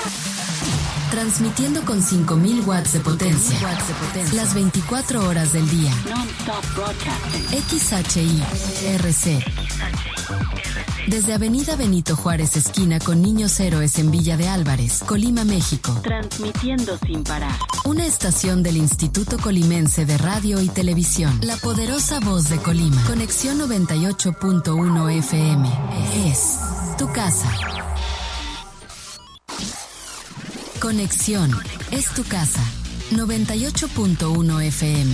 Transmitiendo con 5.000 watts de potencia. Las 24 horas del día. XHI-RC. Desde Avenida Benito Juárez, esquina con Niños Héroes en Villa de Álvarez, Colima, México. Transmitiendo sin parar. Una estación del Instituto Colimense de Radio y Televisión. La poderosa voz de Colima. Conexión 98.1 FM. Es tu casa. Conexión es tu casa. 98.1 FM.